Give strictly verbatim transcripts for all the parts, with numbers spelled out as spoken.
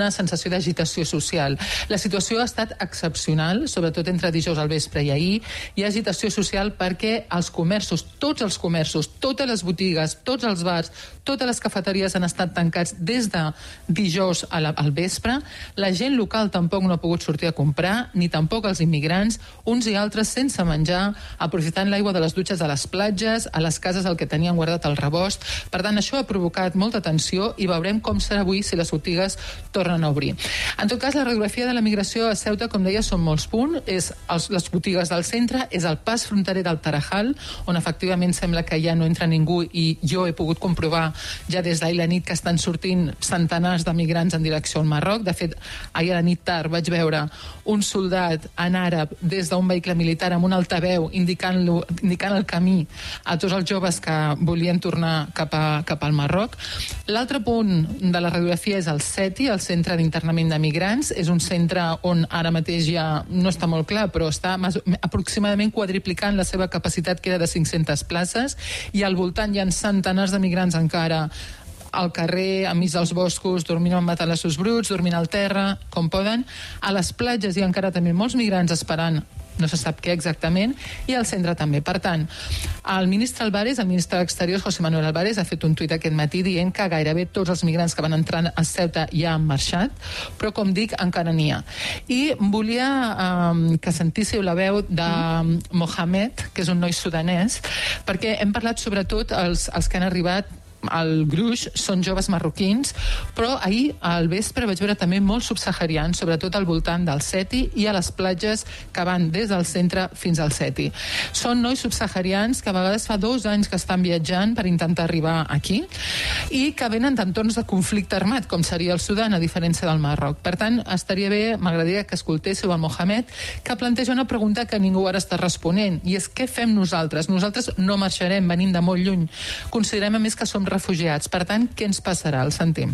una sensació d'agitació social. La situació ha estat excepcional, sobretot entre dijous al vespre i ahir. Hi ha agitació social perquè els comerços, tots els comerços, totes les botigues, tots els bars, totes les cafeteries han estat tancats des de dijous a la, al vespre. La gent local tampoc no ha pogut sortir a comprar, ni tampoc els immigrants, uns i altres sense menjar, aprofitant l'aigua de les dutxes a les platges, a les cases el que tenien guardat al rebost. Per tant, això ha provocat molta tensió i veurem com serà avui si les botigues tornen a obrir. En tot cas, la radiografia de la migració a Ceuta, com deia, són molts punts. És els, les botigues del centre, és el pas fronterer del Tarajal, on efectivament sembla que ja no entra ningú, i jo he pogut comprovar ja des d'ahir la nit que estan sortint centenars de migrants en direcció al Marroc. De fet, ahir a la nit tard vaig veure un soldat en àrab des d'un vehicle militar amb un altaveu indicant, indicant el camí a tots els joves que volien tornar cap, a, cap al Marroc. L'altre punt de la radiografia és el CETI, el Centre d'Internament de Migrants. És un centre on ara mateix ja no està molt clar, però està aproximadament quadriplicant la seva capacitat, que era de cinc-centes places, i al voltant hi ha centenars de migrants encara al carrer, enmig dels boscos, dormint amb matalassos bruts, dormint al terra, com poden. A les platges hi ha encara també molts migrants esperant, no se sap què exactament, i al centre també. Per tant, el ministre Álvarez, el ministre d'Exteriors, José Manuel Álvarez, ha fet un tuit aquest matí dient que gairebé tots els migrants que van entrar a Ceuta ja han marxat, però, com dic, encara n'hi ha. I volia um, que sentíssiu la veu de Mohamed, que és un noi sudanès, perquè hem parlat sobretot els, els que han arribat al Gruix, són joves marroquins, però ahir al vespre vaig veure també molts subsaharians, sobretot al voltant del Seti i a les platges que van des del centre fins al Seti. Són nois subsaharians que a vegades fa dos anys que estan viatjant per intentar arribar aquí i que venen d'entorns de conflicte armat, com seria el Sudan, a diferència del Marroc. Per tant, estaria bé, m'agradaria que escoltéssiu el Mohamed, que planteja una pregunta que ningú ara està responent, i és què fem nosaltres? Nosaltres no marxarem, venim de molt lluny. Considerem a més que som refugiats. Per tant, què ens passarà? El sentim.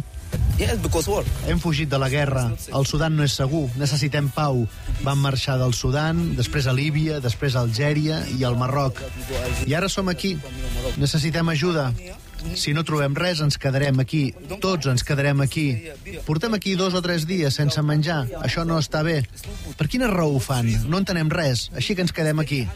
Hem fugit de la guerra. El Sudan no és segur. Necessitem pau. Vam marxar del Sudan, després a Líbia, després a Algèria i al Marroc. I ara som aquí. Necessitem ajuda. Si no trobem res, ens quedarem aquí. Tots ens quedarem aquí. Portem aquí dos o tres dies sense menjar. Això no està bé. Per quina raó ho fan? No entenem res. Així que ens quedem aquí.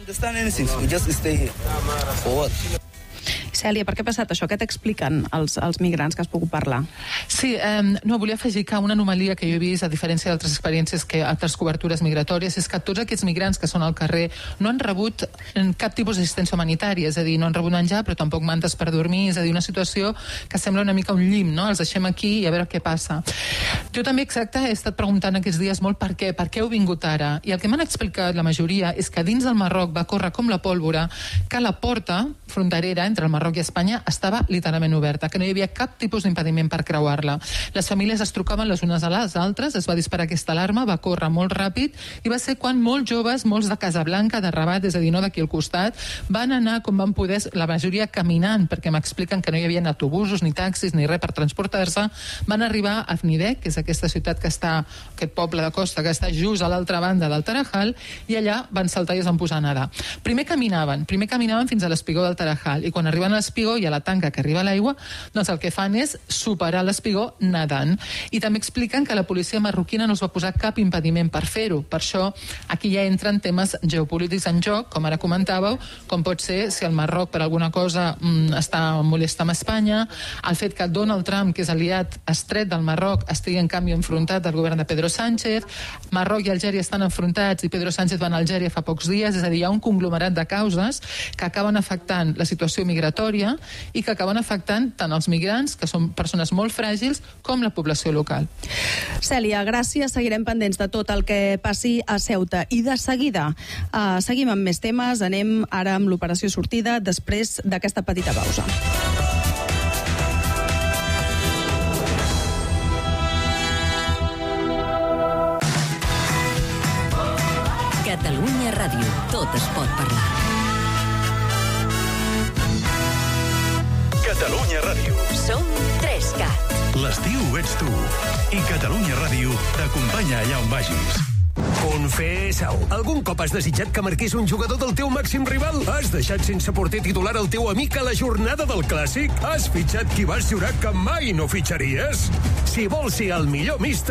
Cèlia, per què ha passat això? Què t'expliquen els, els migrants que has pogut parlar? Sí, eh, no, volia afegir que una anomalia que jo he vist, a diferència d'altres experiències, que altres cobertures migratòries, és que tots aquests migrants que són al carrer no han rebut cap tipus d'assistència humanitària, és a dir, no han rebut menjar, però tampoc mantes per dormir, és a dir, una situació que sembla una mica un llim, no? Els deixem aquí i a veure què passa. Jo també, exacte, he estat preguntant aquests dies molt per què, per què heu vingut ara, i el que m'han explicat la majoria és que dins del Marroc va córrer com la pólvora que la porta fronterera entre el Marroc i Espanya estava literalment oberta, que no hi havia cap tipus d'impediment per creuar-la. Les famílies es trucaven les unes a les altres, es va disparar aquesta alarma, va córrer molt ràpid, i va ser quan molts joves, molts de Casablanca, de Rabat, és a dir, no d'aquí al costat, van anar com van poder, la majoria caminant, perquè m'expliquen que no hi havia autobusos, ni taxis, ni res per transportar-se, van arribar a Fnidek, que és aquesta ciutat que està, aquest poble de costa que està just a l'altra banda del Tarajal, i allà van saltar i es van posar a nedar. Primer caminaven, primer caminaven fins a l'espigó del Tarajal, i quan arriben a l'espigó i a la tanca que arriba a l'aigua, doncs el que fan és superar l'espigó nedant. I també expliquen que la policia marroquina no es va posar cap impediment per fer-ho. Per això aquí ja entren temes geopolítics en joc, com ara comentàveu, com pot ser si el Marroc per alguna cosa mm, està molest amb Espanya, el fet que Donald Trump, que és aliat estret del Marroc, estigui en canvi enfrontat al govern de Pedro Sánchez, Marroc i Algèria estan enfrontats i Pedro Sánchez va a Algèria fa pocs dies, és a dir, hi ha un conglomerat de causes que acaben afectant la situació migratòria i que acaben afectant tant els migrants, que són persones molt fràgils, com la població local. Cèlia, gràcies. Seguirem pendents de tot el que passi a Ceuta. I de seguida uh, seguim amb més temes. Anem ara amb l'operació sortida després d'aquesta petita pausa. Catalunya Ràdio. Tot es pot parlar. Catalunya Ràdio. Som tres cat. L'estiu ets tu. I Catalunya Ràdio t'acompanya allà on vagis. Confessa-ho. Algun cop has desitjat que marqués un jugador del teu màxim rival? Has deixat sense porter titular el teu amic a la jornada del Clàssic? Has fitxat qui vas jurar que mai no fitxaries? Si vols ser el millor míster